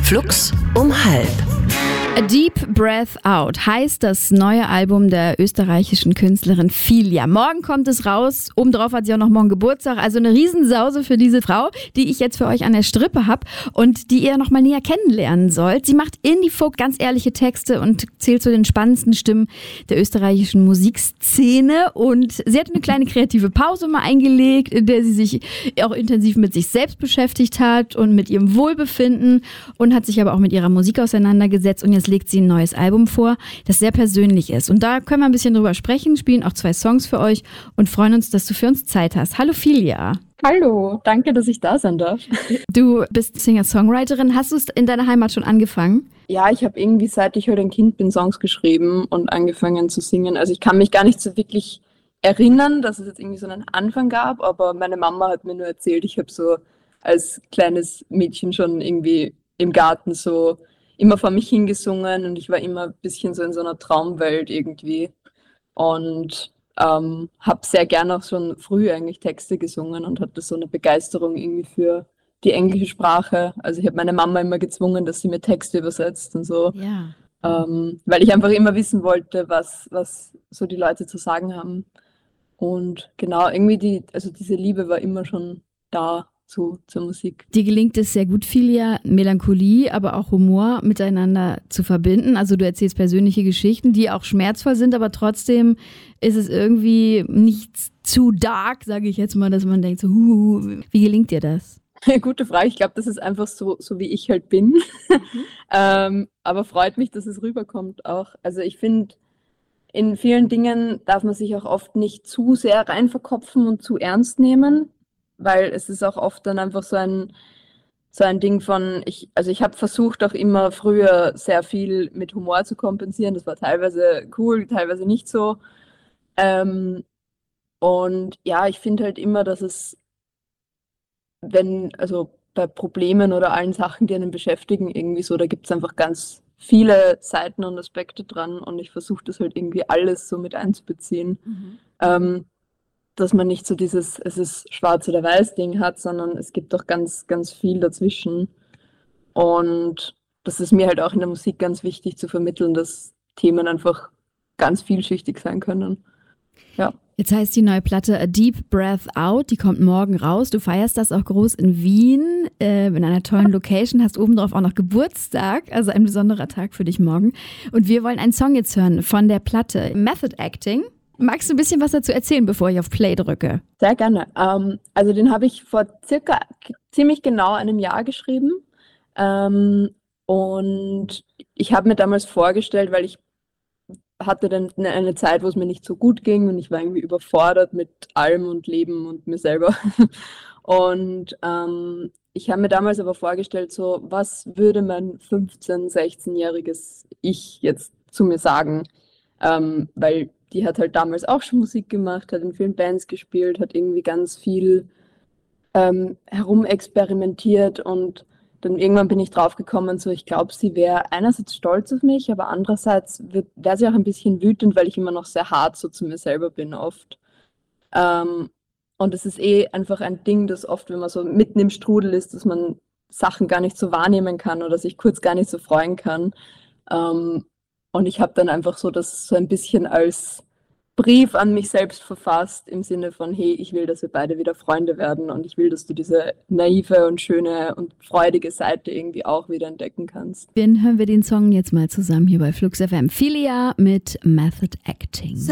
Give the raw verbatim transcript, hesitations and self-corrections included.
Flux um halb. A Deep Breath Out heißt das neue Album der österreichischen Künstlerin Filia. Morgen kommt es raus. Obendrauf hat sie auch noch morgen Geburtstag. Also eine Riesensause für diese Frau, die ich jetzt für euch an der Strippe habe und die ihr noch mal näher kennenlernen sollt. Sie macht Indie-Folk ganz ehrliche Texte und zählt zu den spannendsten Stimmen der österreichischen Musikszene. Und sie hat eine kleine kreative Pause mal eingelegt, in der sie sich auch intensiv mit sich selbst beschäftigt hat und mit ihrem Wohlbefinden und hat sich aber auch mit ihrer Musik auseinandergesetzt. Und jetzt legt sie ein neues Album vor, das sehr persönlich ist. Und da können wir ein bisschen drüber sprechen, spielen auch zwei Songs für euch und freuen uns, dass du für uns Zeit hast. Hallo Filia. Hallo, danke, dass ich da sein darf. Du bist Singer-Songwriterin. Hast du es in deiner Heimat schon angefangen? Ja, ich habe irgendwie, seit ich halt ein Kind bin, Songs geschrieben und angefangen zu singen. Also ich kann mich gar nicht so wirklich erinnern, dass es jetzt irgendwie so einen Anfang gab, aber meine Mama hat mir nur erzählt, ich habe so als kleines Mädchen schon irgendwie im Garten so immer vor mich hingesungen und ich war immer ein bisschen so in so einer Traumwelt irgendwie und ähm, habe sehr gerne auch schon früh eigentlich Texte gesungen und hatte so eine Begeisterung irgendwie für die englische Sprache. Also ich habe meine Mama immer gezwungen, dass sie mir Texte übersetzt und so, Ja. ähm, weil ich einfach immer wissen wollte, was, was so die Leute zu sagen haben. Und genau, irgendwie die, also diese Liebe war immer schon da. Zu, zur Musik. Dir gelingt es sehr gut, Filia, Melancholie, aber auch Humor miteinander zu verbinden. Also du erzählst persönliche Geschichten, die auch schmerzvoll sind, aber trotzdem ist es irgendwie nicht zu dark, sage ich jetzt mal, dass man denkt, so, huh, wie gelingt dir das? Gute Frage. Ich glaube, das ist einfach so, so wie ich halt bin. Mhm. ähm, aber freut mich, dass es rüberkommt auch. Also ich finde, in vielen Dingen darf man sich auch oft nicht zu sehr reinverkopfen und zu ernst nehmen. Weil es ist auch oft dann einfach so ein, so ein Ding von, ich, also ich habe versucht auch immer früher sehr viel mit Humor zu kompensieren. Das war teilweise cool, teilweise nicht so. Ähm, und ja, ich finde halt immer, dass es, wenn, also bei Problemen oder allen Sachen, die einen beschäftigen, irgendwie so, da gibt es einfach ganz viele Seiten und Aspekte dran und ich versuche das halt irgendwie alles so mit einzubeziehen. Mhm. Ähm, dass man nicht so dieses, es ist schwarz oder weiß Ding hat, sondern es gibt auch ganz, ganz viel dazwischen. Und das ist mir halt auch in der Musik ganz wichtig zu vermitteln, dass Themen einfach ganz vielschichtig sein können. Ja. Jetzt heißt die neue Platte A Deep Breath Out, die kommt morgen raus. Du feierst das auch groß in Wien, äh, in einer tollen Location, hast obendrauf auch noch Geburtstag, also ein besonderer Tag für dich morgen. Und wir wollen einen Song jetzt hören von der Platte Method Acting. Magst du ein bisschen was dazu erzählen, bevor ich auf Play drücke? Sehr gerne. Ähm, also den habe ich vor circa ziemlich genau einem Jahr geschrieben. Ähm, und ich habe mir damals vorgestellt, weil ich hatte dann eine, eine Zeit, wo es mir nicht so gut ging und ich war irgendwie überfordert mit allem und Leben und mir selber. Und ähm, ich habe mir damals aber vorgestellt, so was würde mein fünfzehn-, sechzehnjähriges Ich jetzt zu mir sagen? Ähm, weil die hat halt damals auch schon Musik gemacht, hat in vielen Bands gespielt, hat irgendwie ganz viel ähm, herumexperimentiert und dann irgendwann bin ich draufgekommen, so ich glaube, sie wäre einerseits stolz auf mich, aber andererseits wäre sie auch ein bisschen wütend, weil ich immer noch sehr hart so zu mir selber bin oft. Ähm, und es ist eh einfach ein Ding, das oft, wenn man so mitten im Strudel ist, dass man Sachen gar nicht so wahrnehmen kann oder sich kurz gar nicht so freuen kann. Ähm, Und ich habe dann einfach so das so ein bisschen als Brief an mich selbst verfasst, im Sinne von, hey, ich will, dass wir beide wieder Freunde werden und ich will, dass du diese naive und schöne und freudige Seite irgendwie auch wieder entdecken kannst. Dann hören wir den Song jetzt mal zusammen hier bei Flux F M. Filia mit Method Acting.